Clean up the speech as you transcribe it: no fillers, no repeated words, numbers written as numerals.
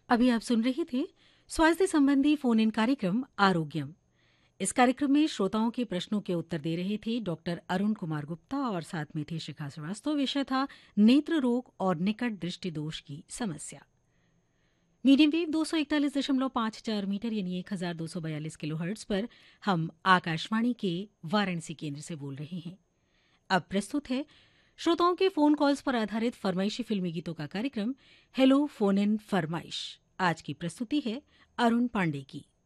अभी आप सुन रहे थे स्वास्थ्य संबंधी फोन इन कार्यक्रम आरोग्यम। इस कार्यक्रम में श्रोताओं के प्रश्नों के उत्तर दे रहे थे डॉक्टर अरुण कुमार गुप्ता और साथ में थी शिखा श्रीवास्तव। विषय था नेत्र रोग और निकट दृष्टि दोष की समस्या। मीडियम वेव 241.54 मीटर यानी 1242 किलोहर्ट्ज पर हम आकाशवाणी के वाराणसी केंद्र से बोल रहे हैं। अब प्रस्तुत है श्रोताओं के फोन कॉल्स पर आधारित फरमाइशी फिल्मी गीतों का कार्यक्रम हेलो फोन इन फरमाइश। आज की प्रस्तुति है अरुण पांडे की।